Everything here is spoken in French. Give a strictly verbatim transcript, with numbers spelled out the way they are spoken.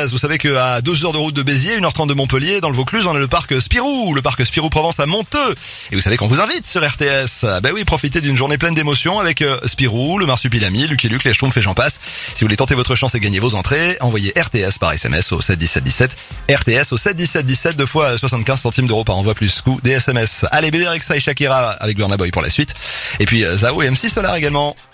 Vaucluse. Vous savez qu'à deux heures de route de Béziers, une heure trente de Montpellier, dans le Vaucluse, on a le parc Spirou, le parc Spirou Provence à Monteux. Et vous savez qu'on vous invite sur R T S. Ben oui, profitez d'une journée pleine d'émotions avec euh, Spirou, le Marsupilami, Lucky Luke, les Schtroumpfs et j'en passe. Si vous voulez tenter votre chance et gagner vos entrées, envoyez R T S par S M S au sept dix-sept dix-sept. R T S au sept dix-sept dix-sept, deux fois soixante-quinze centimes d'euros par envoi plus coût des S M S. Allez, Bébé Rexha et Shakira avec Burna Boy pour la suite. Et puis euh, Zao et M six Solar également.